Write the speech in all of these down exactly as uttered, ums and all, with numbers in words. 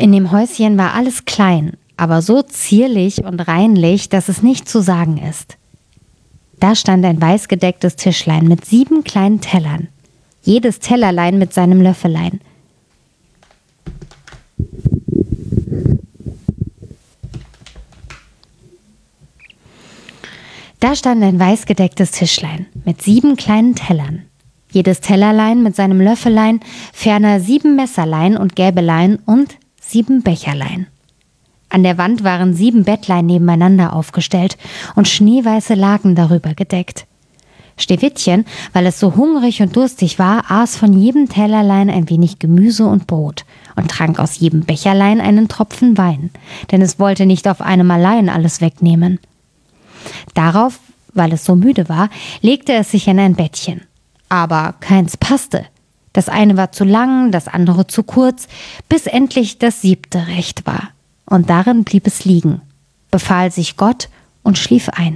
In dem Häuschen war alles klein, aber so zierlich und reinlich, dass es nicht zu sagen ist. Da stand ein weiß gedecktes Tischlein mit sieben kleinen Tellern, jedes Tellerlein mit seinem Löffelein. Da stand ein weiß gedecktes Tischlein mit sieben kleinen Tellern, jedes Tellerlein mit seinem Löffelein, ferner sieben Messerlein und Gäbelein und sieben Becherlein. An der Wand waren sieben Bettlein nebeneinander aufgestellt und schneeweiße Laken darüber gedeckt. Schneewittchen, weil es so hungrig und durstig war, aß von jedem Tellerlein ein wenig Gemüse und Brot und trank aus jedem Becherlein einen Tropfen Wein, denn es wollte nicht auf einem allein alles wegnehmen. Darauf, weil es so müde war, legte es sich in ein Bettchen. Aber keins passte. Das eine war zu lang, das andere zu kurz, bis endlich das siebte recht war. Und darin blieb es liegen, befahl sich Gott und schlief ein.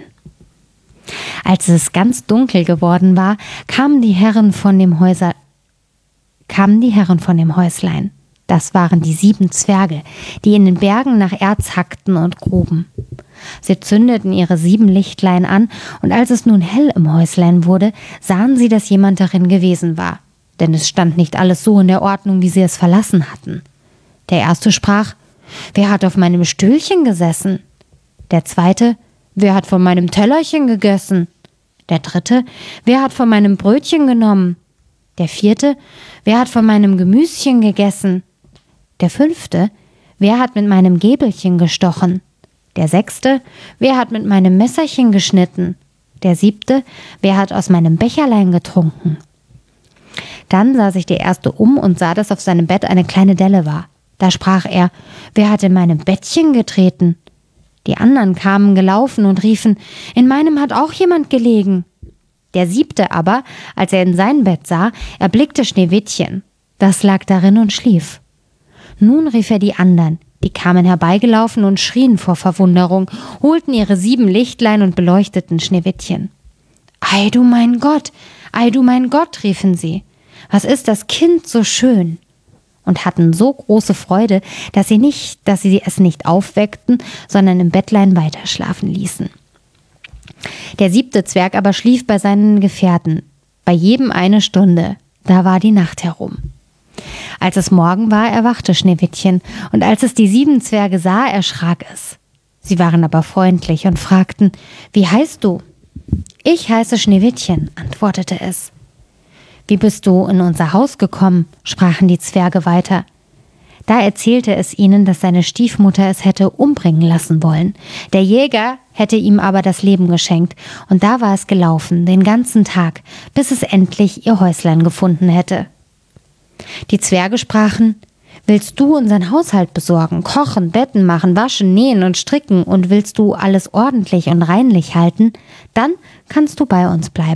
Als es ganz dunkel geworden war, kamen die Herren von dem Häuser, kamen die Herren von dem Häuslein. Das waren die sieben Zwerge, die in den Bergen nach Erz hackten und gruben. Sie zündeten ihre sieben Lichtlein an, und als es nun hell im Häuslein wurde, sahen sie, dass jemand darin gewesen war. Denn es stand nicht alles so in der Ordnung, wie sie es verlassen hatten. Der erste sprach: »Wer hat auf meinem Stühlchen gesessen?« Der zweite: »Wer hat von meinem Tellerchen gegessen?« Der dritte: »Wer hat von meinem Brötchen genommen?« Der vierte: »Wer hat von meinem Gemüschen gegessen?« Der fünfte: »Wer hat mit meinem Gäbelchen gestochen?« Der sechste: »Wer hat mit meinem Messerchen geschnitten?« Der siebte: »Wer hat aus meinem Becherlein getrunken?« Dann sah sich der erste um und sah, dass auf seinem Bett eine kleine Delle war. Da sprach er: »Wer hat in meinem Bettchen getreten?« Die anderen kamen gelaufen und riefen: »In meinem hat auch jemand gelegen.« Der siebte aber, als er in sein Bett sah, erblickte Schneewittchen. Das lag darin und schlief. Nun rief er die anderen. Die kamen herbeigelaufen und schrien vor Verwunderung, holten ihre sieben Lichtlein und beleuchteten Schneewittchen. »Ei, du mein Gott, ei, du mein Gott«, riefen sie, »was ist das Kind so schön?« Und hatten so große Freude, dass sie nicht, dass sie es nicht aufweckten, sondern im Bettlein weiterschlafen ließen. Der siebte Zwerg aber schlief bei seinen Gefährten, bei jedem eine Stunde, da war die Nacht herum. Als es Morgen war, erwachte Schneewittchen, und als es die sieben Zwerge sah, erschrak es. Sie waren aber freundlich und fragten: »Wie heißt du?« »Ich heiße Schneewittchen«, antwortete es. »Wie bist du in unser Haus gekommen?«, sprachen die Zwerge weiter. Da erzählte es ihnen, dass seine Stiefmutter es hätte umbringen lassen wollen. Der Jäger hätte ihm aber das Leben geschenkt, und da war es gelaufen, den ganzen Tag, bis es endlich ihr Häuslein gefunden hätte. Die Zwerge sprachen: »Willst du unseren Haushalt besorgen, kochen, Betten machen, waschen, nähen und stricken, und willst du alles ordentlich und reinlich halten, dann kannst du bei uns bleiben.«